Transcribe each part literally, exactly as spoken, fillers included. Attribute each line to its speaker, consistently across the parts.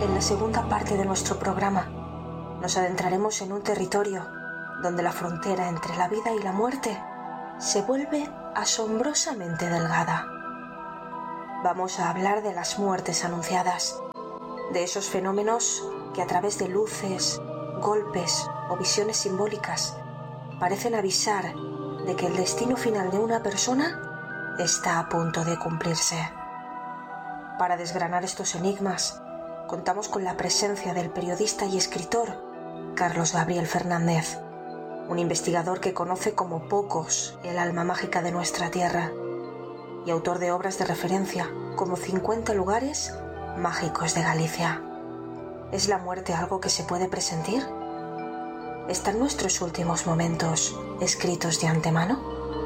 Speaker 1: En la segunda parte de nuestro programa nos adentraremos en un territorio donde la frontera entre la vida y la muerte se vuelve asombrosamente delgada. Vamos a hablar de las muertes anunciadas, de esos fenómenos que a través de luces, golpes o visiones simbólicas parecen avisar de que el destino final de una persona está a punto de cumplirse. Para desgranar estos enigmas, contamos con la presencia del periodista y escritor Carlos Gabriel Fernández, un investigador que conoce como pocos el alma mágica de nuestra tierra y autor de obras de referencia como cincuenta lugares mágicos de Galicia. ¿Es la muerte algo que se puede presentir? ¿Están nuestros últimos momentos escritos de antemano?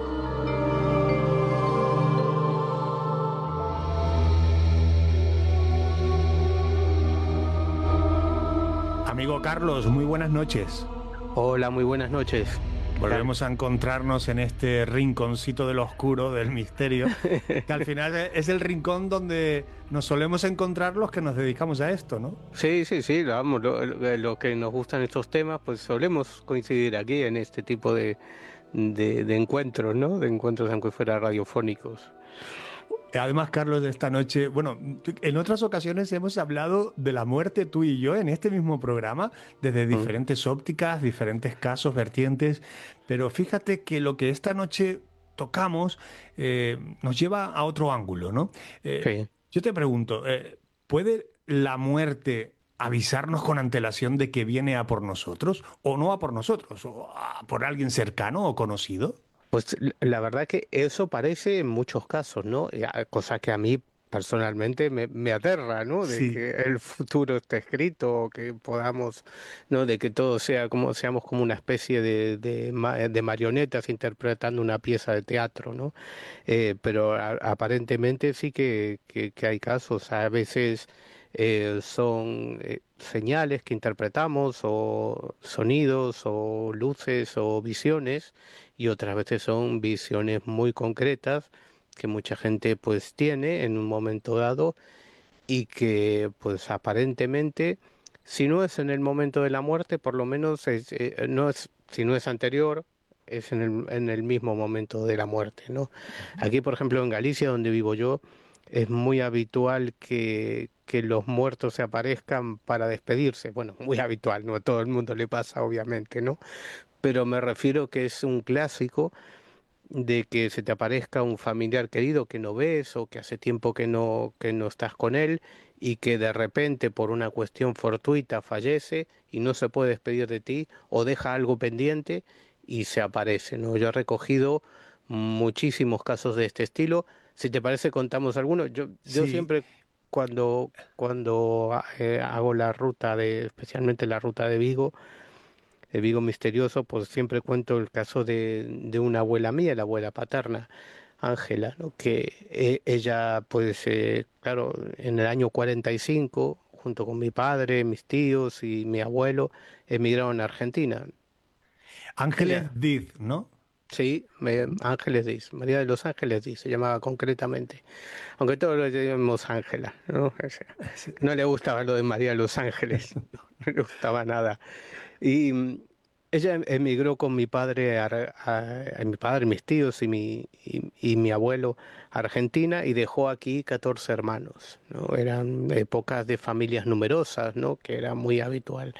Speaker 2: Amigo Carlos, muy buenas noches.
Speaker 3: Hola, muy buenas noches.
Speaker 2: Volvemos a encontrarnos en este rinconcito del oscuro, del misterio, que al final es el rincón donde nos solemos encontrar los que nos dedicamos a esto, ¿no?
Speaker 3: Sí, sí, sí, vamos, lo, lo, lo que nos gustan estos temas, pues solemos coincidir aquí en este tipo de, de, de encuentros, ¿no? De encuentros aunque fuera radiofónicos.
Speaker 2: Además, Carlos, de esta noche, bueno, en otras ocasiones hemos hablado de la muerte tú y yo en este mismo programa, desde diferentes mm. ópticas, diferentes casos, vertientes, pero fíjate que lo que esta noche tocamos eh, nos lleva a otro ángulo, ¿no? Eh, sí. Yo te pregunto, eh, ¿puede la muerte avisarnos con antelación de que viene a por nosotros, o no a por nosotros, o a por alguien cercano o conocido?
Speaker 3: Pues la verdad que eso parece en muchos casos, ¿no? Cosa que a mí personalmente me, me aterra, ¿no? De sí. que el futuro esté escrito, que podamos, ¿no? De que todo sea como, seamos como una especie de, de, de marionetas interpretando una pieza de teatro, ¿no? Eh, pero a, aparentemente sí que, que, que hay casos, a veces eh, son eh, señales que interpretamos, o sonidos, o luces, o visiones, y otras veces son visiones muy concretas que mucha gente pues tiene en un momento dado y que pues aparentemente, si no es en el momento de la muerte, por lo menos es, eh, no es, si no es anterior, es en el, en el mismo momento de la muerte, ¿no? Aquí, por ejemplo, en Galicia, donde vivo yo, es muy habitual que, que los muertos se aparezcan para despedirse. Bueno, muy habitual, no a todo el mundo le pasa, obviamente, ¿no? Pero me refiero que es un clásico de que se te aparezca un familiar querido que no ves, o que hace tiempo que no, que no estás con él, y que de repente por una cuestión fortuita fallece y no se puede despedir de ti, o deja algo pendiente y se aparece, ¿no? Yo he recogido muchísimos casos de este estilo. Si te parece, contamos algunos. Yo, sí. yo siempre cuando, cuando eh, hago la ruta de, especialmente la ruta de Vigo, el Vigo misterioso, pues siempre cuento el caso de, de una abuela mía, la abuela paterna, Ángela, ¿no? Que eh, ella, pues, eh, claro, en el año cuarenta y cinco, junto con mi padre, mis tíos y mi abuelo, emigraron a Argentina.
Speaker 2: Ángeles
Speaker 3: ella,
Speaker 2: Diz, ¿no?
Speaker 3: Sí, me, Ángeles Diz, María de los Ángeles Diz, se llamaba concretamente. Aunque todos lo llamamos Ángela, ¿no? O sea, no le gustaba lo de María de los Ángeles, no, no le gustaba nada. Y ella emigró con mi padre, a, a, a mi padre, mis tíos y mi, y, y mi abuelo a Argentina, y dejó aquí catorce hermanos, ¿no? Eran épocas de familias numerosas, ¿no? Que era muy habitual.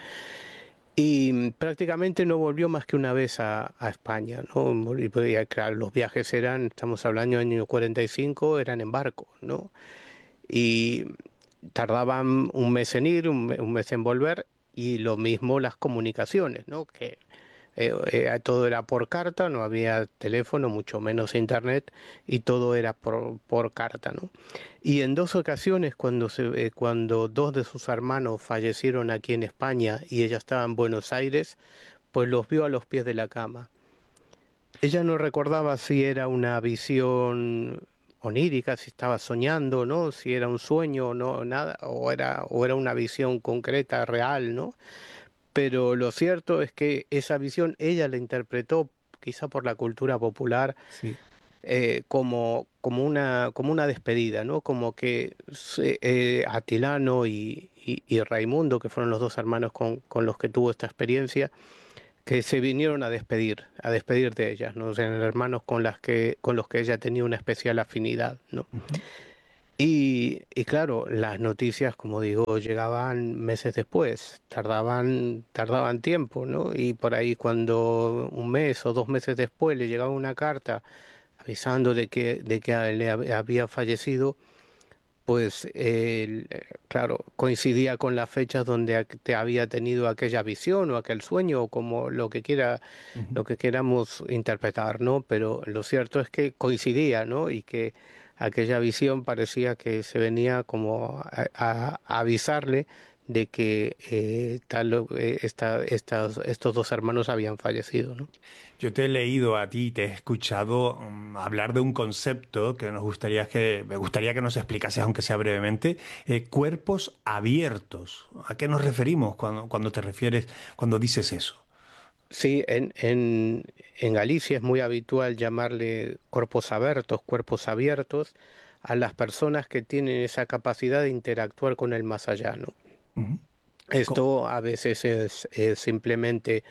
Speaker 3: Y prácticamente no volvió más que una vez a, a España, ¿no? Y, claro, los viajes eran, estamos hablando del año cuarenta y cinco, eran en barco, ¿no? Y tardaban un mes en ir, un, un mes en volver, y lo mismo las comunicaciones, ¿no? Que eh, eh, todo era por carta, no había teléfono, mucho menos internet, y todo era por, por carta, ¿no? Y en dos ocasiones, cuando, se, eh, cuando dos de sus hermanos fallecieron aquí en España y ella estaba en Buenos Aires, pues los vio a los pies de la cama. Ella no recordaba si era una visión onírica, si estaba soñando, ¿no? Si era un sueño o no, nada, o era, o era una visión concreta, real, ¿no? Pero lo cierto es que esa visión ella la interpretó, quizá por la cultura popular,
Speaker 2: sí.
Speaker 3: eh, como, como, una, como una despedida, ¿no? Como que eh, Atilano y, y, y Raimundo, que fueron los dos hermanos con, con los que tuvo esta experiencia, que se vinieron a despedir, a despedir de ellas, ¿no? O sea, eran hermanos con las que, con los que ella tenía una especial afinidad, ¿no?
Speaker 2: Ujú.
Speaker 3: Y, y claro, las noticias, como digo, llegaban meses después, tardaban, tardaban tiempo, ¿no? Y por ahí cuando un mes o dos meses después le llegaba una carta avisando de que, de que le hab- había fallecido, pues él, eh, claro, coincidía con las fechas donde ac- te había tenido aquella visión o aquel sueño o como lo que quiera,
Speaker 2: Ujú.
Speaker 3: lo que queramos interpretar, ¿no? Pero lo cierto es que coincidía, ¿no? Y que aquella visión parecía que se venía como a, a- a avisarle de que eh, tal, eh, esta, estas, estos dos hermanos habían fallecido, ¿no?
Speaker 2: Yo te he leído a ti, te he escuchado mm, hablar de un concepto que nos gustaría que, me gustaría que nos explicases, aunque sea brevemente, eh, cuerpos abiertos. ¿A qué nos referimos cuando, cuando te refieres, cuando dices eso?
Speaker 3: Sí, en, en, en Galicia es muy habitual llamarle cuerpos abiertos, cuerpos abiertos a las personas que tienen esa capacidad de interactuar con el más allá, ¿no?
Speaker 2: Ujú. Co-
Speaker 3: Esto a veces es, es simplemente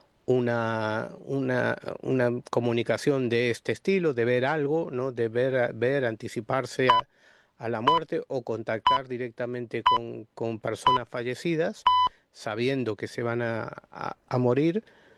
Speaker 3: una, una, una comunicación de este estilo, de ver algo, ¿no? De ver, ver anticiparse a, a la muerte o contactar directamente con, con personas fallecidas, sabiendo que se van a, a a morir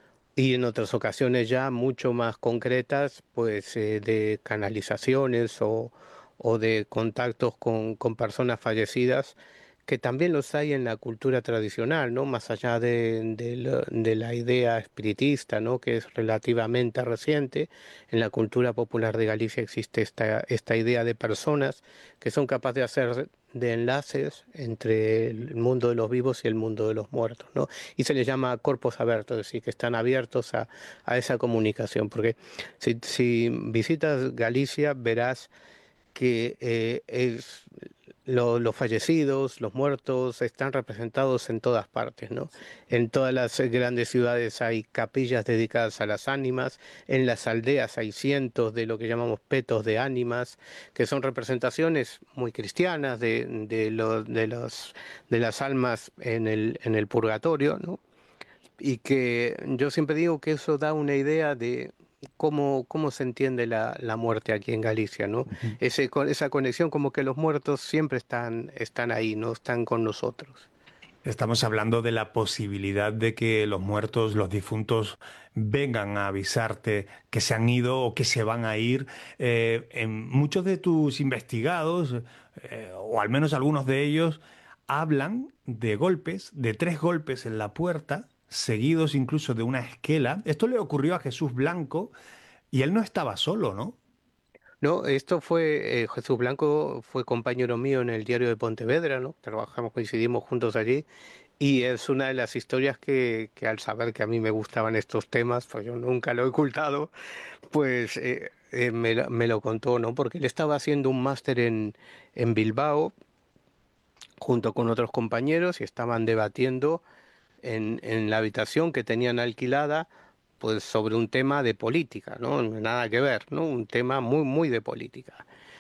Speaker 3: y en otras ocasiones ya mucho más concretas, pues eh, de canalizaciones o, o de contactos con, con personas fallecidas, que también los hay en la cultura tradicional, ¿no? Más allá de, de la, de la idea espiritista, ¿no? Que es relativamente reciente, en la cultura popular de Galicia existe esta, esta idea de personas que son capaces de hacer de enlaces entre el mundo de los vivos y el mundo de los muertos, ¿no? Y se les llama corpos abiertos, es decir, que están abiertos a, a esa comunicación, porque si, si visitas Galicia verás que eh, es, lo- los fallecidos, los muertos, están representados en todas partes, ¿no? En todas las eh, grandes ciudades hay capillas dedicadas a las ánimas, en las aldeas hay cientos de lo que llamamos petos de ánimas, que son representaciones muy cristianas de, de, lo- de, los, de las almas en el, en el purgatorio, ¿no? Y que yo siempre digo que eso da una idea de cómo, cómo se entiende la, la muerte aquí en Galicia, ¿no?
Speaker 2: Ujú.
Speaker 3: Ese, con esa conexión como que los muertos siempre están, están ahí, ¿no? Están con nosotros.
Speaker 2: Estamos hablando de la posibilidad de que los muertos, los difuntos, vengan a avisarte que se han ido o que se van a ir. Eh, en muchos de tus investigados, eh, o al menos algunos de ellos, hablan de golpes, de tres golpes en la puerta, seguidos incluso de una esquela. Esto le ocurrió a Jesús Blanco y él no estaba solo, ¿no?
Speaker 3: No, esto fue, eh, Jesús Blanco fue compañero mío en el diario de Pontevedra, ¿no? Trabajamos, coincidimos juntos allí. Y es una de las historias que, que al saber que a mí me gustaban estos temas, pues yo nunca lo he ocultado, pues eh, eh, me, lo me lo contó, ¿no? Porque él estaba haciendo un máster en, en Bilbao junto con otros compañeros y estaban debatiendo en, en la habitación que tenían alquilada, pues sobre un tema de política, ¿no? Nada que ver, ¿no? Un tema muy, muy de política.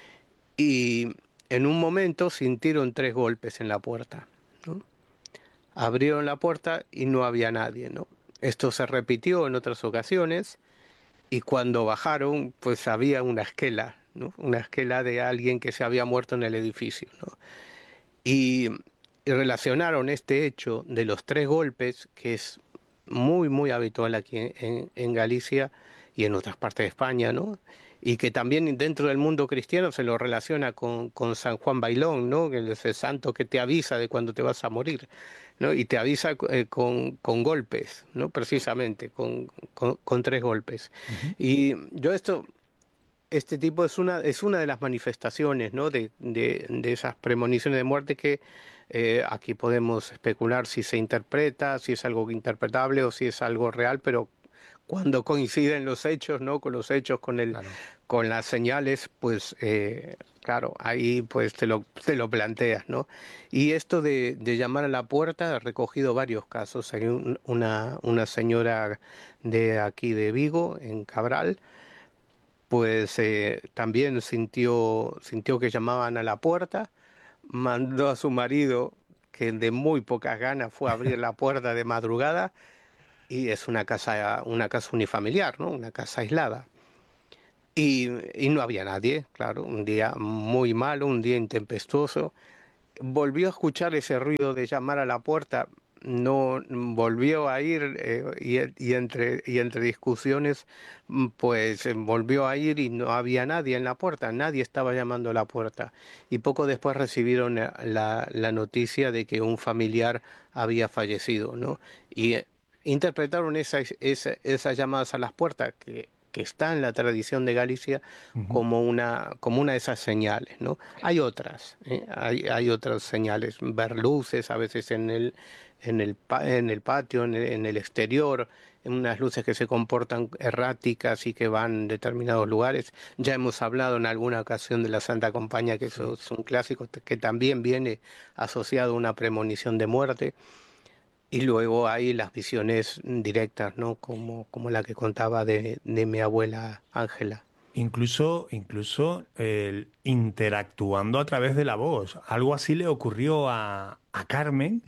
Speaker 3: Y en un momento sintieron tres golpes en la puerta, ¿no? Abrieron la puerta y no había nadie, ¿no? Esto se repitió en otras ocasiones y cuando bajaron, pues había una esquela, ¿no? Una esquela de alguien que se había muerto en el edificio, ¿no? Y, y relacionaron este hecho de los tres golpes, que es muy, muy habitual aquí en, en- en Galicia y en otras partes de España, ¿no? Y que también dentro del mundo cristiano se lo relaciona con, con San Juan Bailón, ¿no? Que es el santo que te avisa de cuando te vas a morir, ¿no? Y te avisa eh, con, con golpes, ¿no? Precisamente, con, con, con tres golpes.
Speaker 2: Ujú.
Speaker 3: Y yo esto este tipo es una, es una de las manifestaciones, ¿no? de, de, de esas premoniciones de muerte que eh, aquí podemos especular si se interpreta, si es algo interpretable o si es algo real, pero cuando coinciden los hechos, ¿no? Con los hechos, con el,
Speaker 2: Claro.
Speaker 3: con las señales, pues eh, claro, ahí pues te lo, te lo planteas, ¿no? Y esto de, de llamar a la puerta, he recogido varios casos. Hay un- una, una señora de aquí de Vigo, en Cabral, pues eh, también sintió, sintió que llamaban a la puerta, mandó a su marido que de muy pocas ganas fue a abrir la puerta de madrugada y es una casa, una casa unifamiliar, ¿no? Una casa aislada. Y, y no había nadie, claro, un día muy malo, un día intempestuoso. Volvió a escuchar ese ruido de llamar a la puerta, no volvió a ir eh, y, y entre, y entre discusiones, mm, pues eh, volvió a ir y no había nadie en la puerta, nadie estaba llamando a la puerta. Y poco después recibieron eh, la, la noticia de que un familiar había fallecido, ¿no? Y eh, interpretaron esas, esa- esas llamadas a las puertas, que, que está en la tradición de Galicia,
Speaker 2: Ujú.
Speaker 3: como una, como una de esas señales, ¿no? Hay otras, ¿eh? Hay, hay otras señales, ver luces a veces en el, en el, pa- en el patio, en el, en el exterior, en unas luces que se comportan erráticas y que van en determinados lugares. Ya hemos hablado en alguna ocasión de la Santa Compañía, que eso
Speaker 2: Sí.
Speaker 3: es un clásico t- que también viene asociado a una premonición de muerte. Y luego hay las visiones directas, ¿no? Como, como la que contaba de, de mi abuela Ángela.
Speaker 2: Incluso, incluso el interactuando a través de la voz. Algo así le ocurrió a, a Carmen.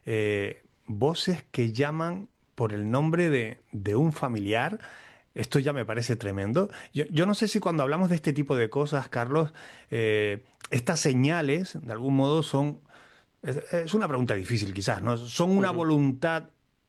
Speaker 2: eh, Voces que llaman por el nombre de, de un familiar. Esto ya me parece tremendo. Yo, yo no sé si cuando hablamos de este tipo de cosas, Carlos, eh, estas señales, de algún modo, son... Es, es una pregunta difícil, quizás, ¿no? ¿Son una
Speaker 3: Ujú.
Speaker 2: voluntad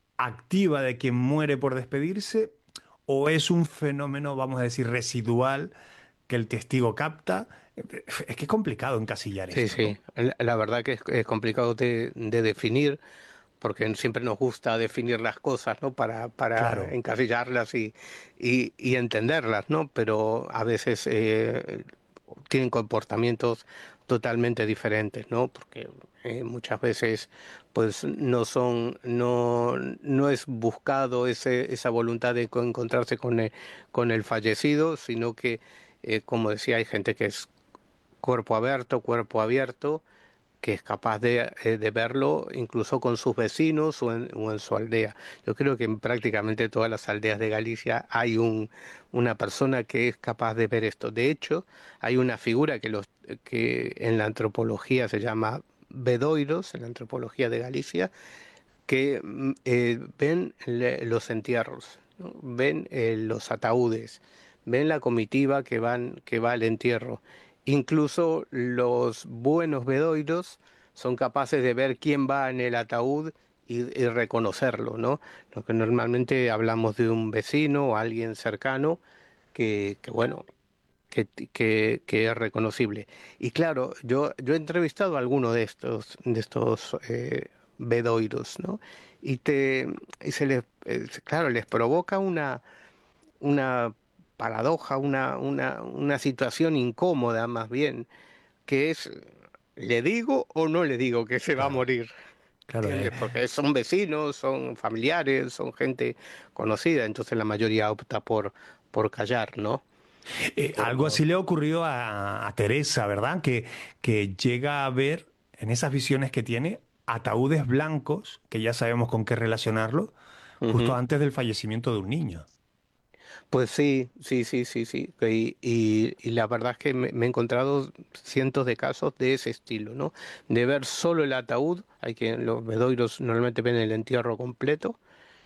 Speaker 2: activa de quien muere por despedirse o es un fenómeno, vamos a decir, residual que el testigo capta? Es que es complicado encasillar
Speaker 3: Sí,
Speaker 2: esto, ¿no?
Speaker 3: sí, la la verdad que es, es complicado de, de definir, porque siempre nos gusta definir las cosas, ¿no? Para, para
Speaker 2: Claro.
Speaker 3: encasillarlas y, y, y entenderlas, ¿no? Pero a veces eh, tienen comportamientos totalmente diferentes, ¿no? Porque eh, muchas veces pues no son, no, no es buscado ese, esa voluntad de co- encontrarse con el, con el fallecido, sino que, eh, como decía, hay gente que es cuerpo abierto, cuerpo abierto, que es capaz de, eh, de verlo incluso con sus vecinos o en, o en su aldea. Yo creo que en prácticamente todas las aldeas de Galicia hay un, una persona que es capaz de ver esto. De hecho, hay una figura que, los, que en la antropología se llama bedoiros, en la antropología de Galicia, que mm, eh, ven le- los entierros, ¿no? Ven eh, los ataúdes, ven la comitiva que van, que va al entierro. Incluso los buenos bedoiros son capaces de ver quién va en el ataúd y, y reconocerlo, ¿no? Lo que normalmente hablamos de un vecino o alguien cercano que, que bueno, que, que, que es reconocible. Y claro, yo, yo he entrevistado a alguno de estos, de estos eh, bedoiros, ¿no? Y, te, y se les, eh, claro, les provoca una, una paradoja, una, una, una situación incómoda más bien, que es, ¿le digo o no le digo que se va a
Speaker 2: Claro,
Speaker 3: morir?
Speaker 2: claro. eh,
Speaker 3: ¿Entiendes? Porque son vecinos, son familiares, son gente conocida, entonces la mayoría opta por, por callar, ¿no?
Speaker 2: Eh, algo
Speaker 3: Pero
Speaker 2: así le ocurrió a, a Teresa, ¿verdad? Que, que llega a ver en esas visiones que tiene ataúdes blancos, que ya sabemos con qué relacionarlo, justo
Speaker 3: ujú.
Speaker 2: antes del fallecimiento de un niño.
Speaker 3: Pues sí, sí, sí, sí, sí. Y, y- y la verdad es que me, me he encontrado cientos de casos de ese estilo, ¿no? De ver solo el ataúd, hay que los bedoiros normalmente ven el entierro completo,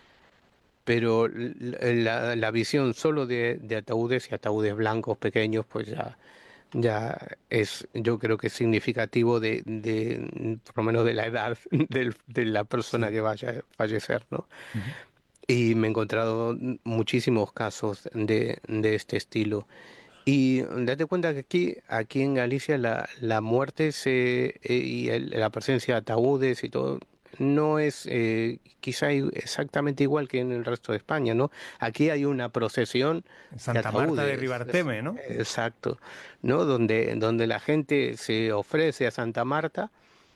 Speaker 3: pero l- la, la visión solo de, de ataúdes y ataúdes blancos pequeños, pues ya, ya es, yo creo que es significativo de, de, por lo menos de la edad del- de la persona
Speaker 2: Sí.
Speaker 3: que vaya a fallecer, ¿no?
Speaker 2: Ujú.
Speaker 3: Y me he encontrado muchísimos casos de, de este estilo. Y date cuenta que aquí, aquí en Galicia la, la muerte se, eh, y el- la presencia de ataúdes y todo no es eh, quizá i- exactamente igual que en el resto de España, ¿no? Aquí hay una procesión
Speaker 2: En
Speaker 3: de
Speaker 2: Santa Marta de
Speaker 3: ataúdes, es-
Speaker 2: Ribarteme, ¿no?
Speaker 3: exacto, ¿no? Donde, donde la gente se ofrece a Santa Marta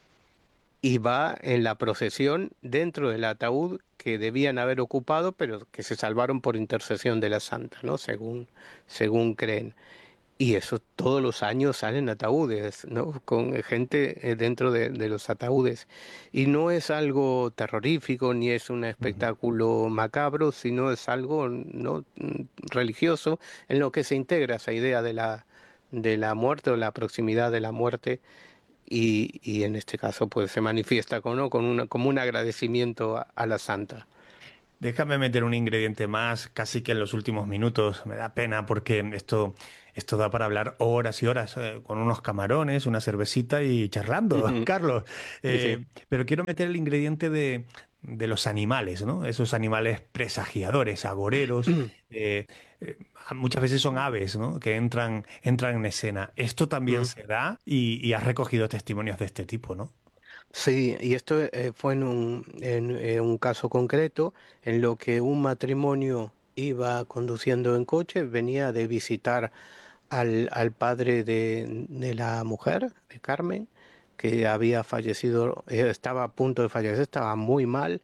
Speaker 3: y va en la procesión dentro del ataúd que debían haber ocupado, pero que se salvaron por intercesión de la santa, ¿no? Según, según creen. Y eso todos los años salen ataúdes, ¿no? Con gente eh, dentro de, de los ataúdes. Y no es algo terrorífico ni es un
Speaker 2: Ujú.
Speaker 3: espectáculo macabro, sino es algo, ¿no? mm, religioso en lo que se integra esa idea de la, de la muerte o la proximidad de la muerte y, y en este caso pues se manifiesta con, ¿no? con una, como un agradecimiento a, a la santa.
Speaker 2: Déjame meter un ingrediente más, casi que en los últimos minutos. Me da pena porque esto, esto da para hablar horas y horas eh, con unos camarones, una cervecita y charlando, Carlos.
Speaker 3: Sí, sí.
Speaker 2: Eh, pero quiero meter el ingrediente de, de los animales, ¿no? Esos animales presagiadores, agoreros. eh, eh, muchas veces son aves, ¿no? Que entran, entran en escena. Esto también se da y, y has recogido testimonios de este tipo, ¿no?
Speaker 3: Sí, y esto eh, fue en un, en, eh, un caso concreto en lo que un matrimonio iba conduciendo en coche, venía de visitar al, al padre de, de la mujer, de Carmen, que había fallecido, eh, estaba a punto de fallecer, estaba muy mal,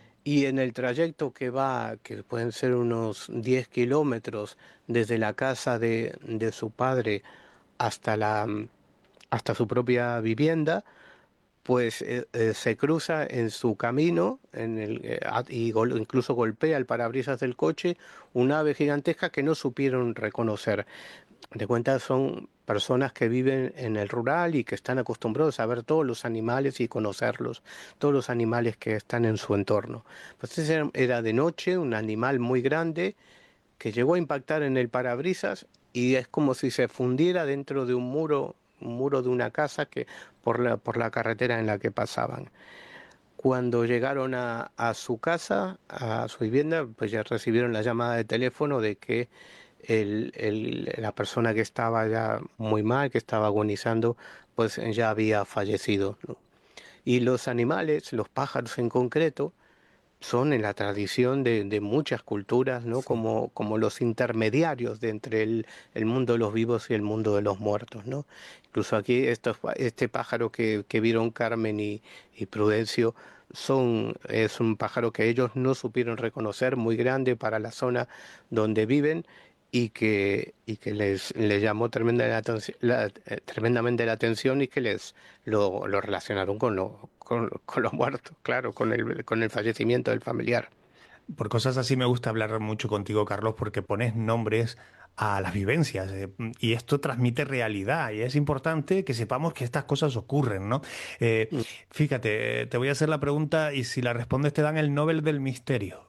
Speaker 3: y en el trayecto que va, que pueden ser unos diez kilómetros desde la casa de, de su padre hasta la, hasta su propia vivienda, pues eh, eh, se cruza en su camino en el, eh, a- y gol- incluso golpea el parabrisas del coche una ave gigantesca que no supieron reconocer. De cuenta son personas que viven en el rural y que están acostumbrados a ver todos los animales y conocerlos, todos los animales que están en su entorno. Pues ese era era de noche, un animal muy grande que llegó a impactar en el parabrisas y es como si se fundiera dentro de un muro, un muro de una casa que por la, por la carretera en la que pasaban. Cuando llegaron a, a su casa, a su vivienda, pues ya recibieron la llamada de teléfono de que el, el- la persona que estaba ya muy mal, que estaba agonizando, pues ya había fallecido, ¿no? Y los animales, los pájaros en concreto, son en la tradición de, de muchas culturas, ¿no?
Speaker 2: Sí.
Speaker 3: Como, como los intermediarios de entre el, el mundo de los vivos y el mundo de los muertos, ¿no? Incluso aquí estos, pa- este pájaro que, que vieron Carmen y, y Prudencio son, es un pájaro que ellos no supieron reconocer, muy grande para la zona donde viven y que, y que les, les llamó tremenda la atenci- la- eh, tremendamente la atención y que les lo, lo relacionaron con, lo, con, con los muertos, claro, con el, con el fallecimiento del familiar.
Speaker 2: Por cosas así me gusta hablar mucho contigo, Carlos, porque pones nombres a las vivencias eh, y esto transmite realidad y es importante que sepamos que estas cosas ocurren, ¿no? Eh,
Speaker 3: Mm.
Speaker 2: fíjate, eh, te voy a hacer la pregunta y si la respondes te dan el Nobel del Misterio.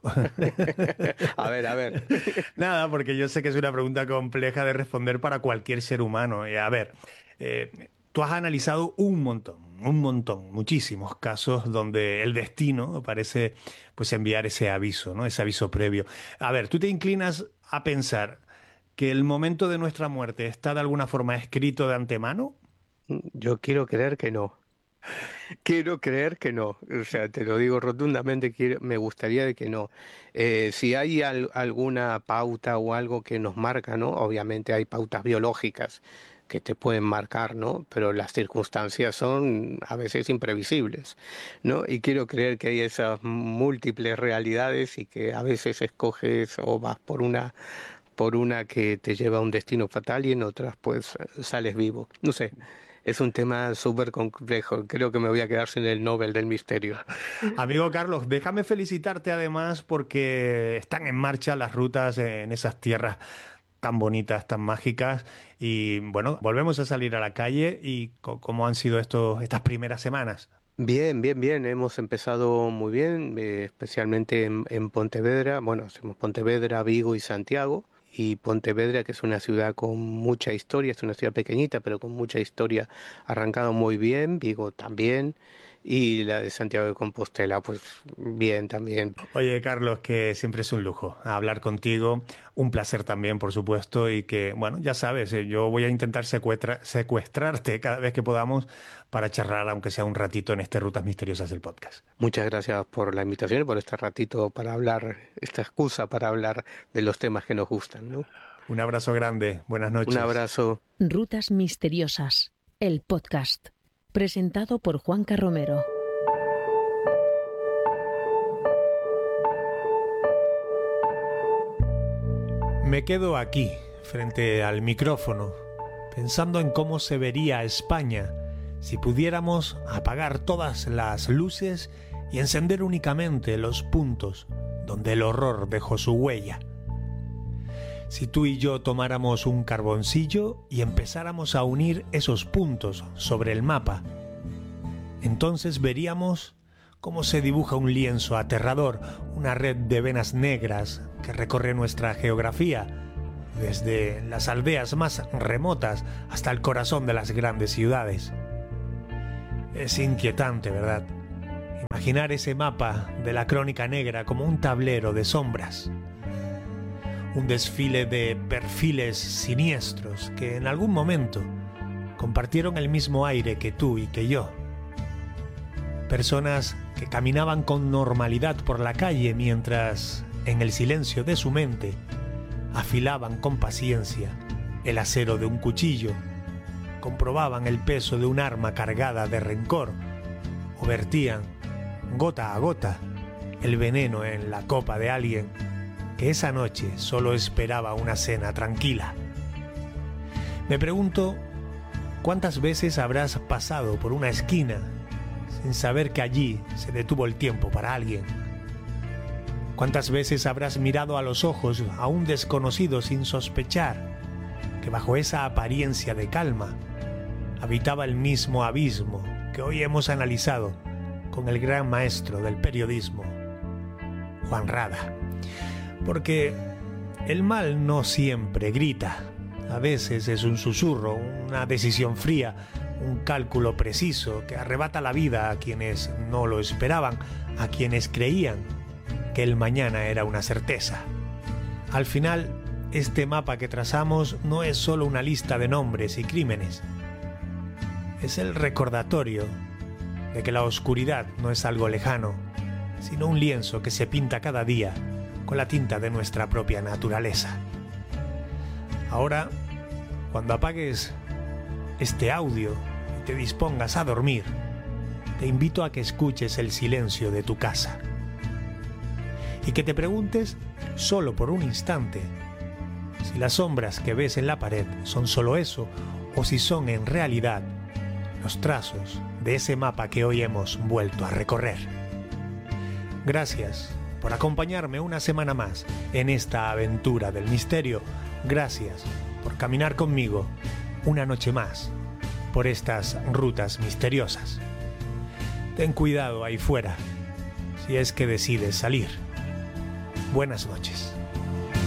Speaker 3: A ver, a ver.
Speaker 2: Nada, porque yo sé que es una pregunta compleja de responder para cualquier ser humano. Y a ver, eh, tú has analizado un montón, un montón, muchísimos casos donde el destino parece pues enviar ese aviso, ¿no? Ese aviso previo. A ver, tú te inclinas a pensar que el momento de nuestra muerte está de alguna forma escrito de antemano.
Speaker 3: Yo quiero creer que no. Quiero creer que no. O sea, te lo digo rotundamente, quiero- me gustaría de que no. Eh, si hay al- alguna pauta o algo que nos marca, ¿no? Obviamente hay pautas biológicas que te pueden marcar, ¿no? Pero las circunstancias son a veces imprevisibles, ¿no? Y quiero creer que hay esas múltiples realidades y que a veces escoges o vas por una por una que te lleva a un destino fatal y en otras pues sales vivo. No sé, es un tema súper complejo. Creo que me voy a quedar sin el Nobel del misterio.
Speaker 2: Amigo Carlos, déjame felicitarte además porque están en marcha las rutas en esas tierras tan bonitas, tan mágicas. Y bueno, volvemos a salir a la calle y co- cómo han sido estos, estas primeras semanas.
Speaker 3: Bien, bien, bien. Hemos empezado muy bien, eh, especialmente en, en Pontevedra. Bueno, hacemos Pontevedra, Vigo y Santiago. Y Pontevedra, que es una ciudad con mucha historia, es una ciudad pequeñita, pero con mucha historia, ha arrancado muy bien. Vigo también. Y la de Santiago de Compostela, pues bien también.
Speaker 2: Oye, Carlos, que siempre es un lujo hablar contigo, un placer también, por supuesto, y que, bueno, ya sabes, eh, yo voy a intentar secuestra- secuestrarte cada vez que podamos para charlar, aunque sea un ratito, en este Rutas Misteriosas del podcast.
Speaker 3: Muchas gracias por la invitación y por este ratito para hablar, esta excusa para hablar de los temas que nos gustan, ¿no?
Speaker 2: Un abrazo grande, buenas
Speaker 3: Un
Speaker 2: noches.
Speaker 3: abrazo.
Speaker 4: Rutas Misteriosas, el podcast, presentado por Juanca Romero.
Speaker 2: Me quedo aquí, frente al micrófono, pensando en cómo se vería España si pudiéramos apagar todas las luces y encender únicamente los puntos donde el horror dejó su huella. Si tú y yo tomáramos un carboncillo y empezáramos a unir esos puntos sobre el mapa Entonces veríamos cómo se dibuja un lienzo aterrador, una red de venas negras que recorre nuestra geografía, desde las aldeas más remotas hasta el corazón de las grandes ciudades. Es inquietante, ¿verdad? Imaginar ese mapa de la crónica negra como un tablero de sombras. Un desfile de perfiles siniestros que en algún momento compartieron el mismo aire que tú y que yo. Personas que caminaban con normalidad por la calle mientras, en el silencio de su mente, afilaban con paciencia el acero de un cuchillo, comprobaban el peso de un arma cargada de rencor o vertían, gota a gota, el veneno en la copa de alguien que esa noche solo esperaba una cena tranquila. Me pregunto, ¿cuántas veces habrás pasado por una esquina sin saber que allí se detuvo el tiempo para alguien? ¿Cuántas veces habrás mirado a los ojos a un desconocido sin sospechar que bajo esa apariencia de calma habitaba el mismo abismo que hoy hemos analizado con el gran maestro del periodismo, Juan Rada? Porque el mal no siempre grita. A veces es un susurro, una decisión fría, un cálculo preciso que arrebata la vida a quienes no lo esperaban, a quienes creían que el mañana era una certeza. Al final, este mapa que trazamos no es solo una lista de nombres y crímenes. Es el recordatorio de que la oscuridad no es algo lejano, sino un lienzo que se pinta cada día con la tinta de nuestra propia naturaleza. Ahora, cuando apagues este audio y te dispongas a dormir, te invito a que escuches el silencio de tu casa y que te preguntes, solo por un instante, si las sombras que ves en la pared son solo eso o si son en realidad los trazos de ese mapa que hoy hemos vuelto a recorrer. Gracias por acompañarme una semana más en esta aventura del misterio. Gracias por caminar conmigo una noche más por estas rutas misteriosas. Ten cuidado ahí fuera, si es que decides salir. Buenas noches.